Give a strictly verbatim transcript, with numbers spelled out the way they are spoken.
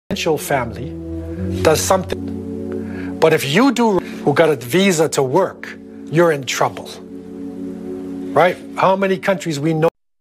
family does something, but if you do, who got a visa to work, you're in trouble, right? How many countries we know